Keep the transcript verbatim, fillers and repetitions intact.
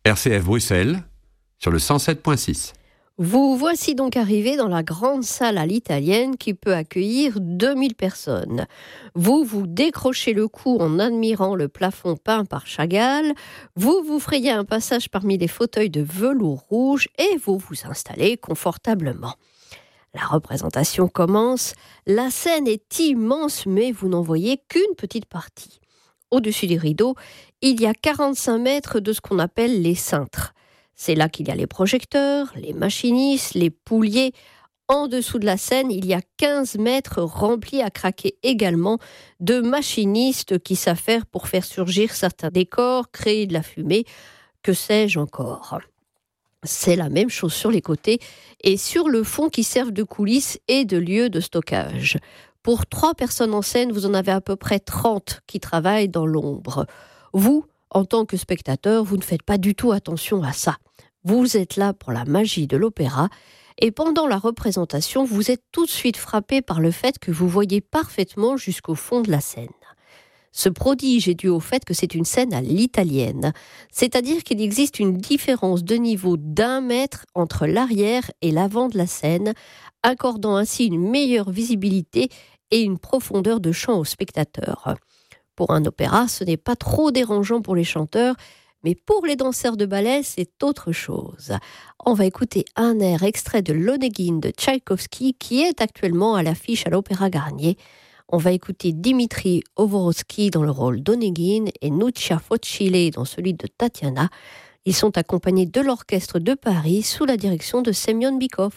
R C F Bruxelles, sur le cent sept virgule six. Vous voici donc arrivé dans la grande salle à l'italienne qui peut accueillir deux mille personnes. Vous vous décrochez le cou en admirant le plafond peint par Chagall, vous vous frayez un passage parmi les fauteuils de velours rouge et vous vous installez confortablement. La représentation commence, la scène est immense mais vous n'en voyez qu'une petite partie. Au-dessus des rideaux, il y a quarante-cinq mètres de ce qu'on appelle les cintres. C'est là qu'il y a les projecteurs, les machinistes, les pouliers. En dessous de la scène, il y a quinze mètres remplis à craquer également de machinistes qui s'affairent pour faire surgir certains décors, créer de la fumée, que sais-je encore. C'est la même chose sur les côtés et sur le fond qui servent de coulisses et de lieux de stockage. Pour trois personnes en scène, vous en avez à peu près trente qui travaillent dans l'ombre. Vous, en tant que spectateur, vous ne faites pas du tout attention à ça. Vous êtes là pour la magie de l'opéra et pendant la représentation, vous êtes tout de suite frappé par le fait que vous voyez parfaitement jusqu'au fond de la scène. Ce prodige est dû au fait que c'est une scène à l'italienne, c'est-à-dire qu'il existe une différence de niveau d'un mètre entre l'arrière et l'avant de la scène, accordant ainsi une meilleure visibilité et une profondeur de champ aux spectateurs. Pour un opéra, ce n'est pas trop dérangeant pour les chanteurs, mais pour les danseurs de ballet, c'est autre chose. On va écouter un air extrait de l'Onegin de Tchaïkovski qui est actuellement à l'affiche à l'Opéra Garnier. On va écouter Dimitri Ovorovski dans le rôle d'Onegin et Nuccia Focile dans celui de Tatiana. Ils sont accompagnés de l'Orchestre de Paris sous la direction de Semyon Bykov.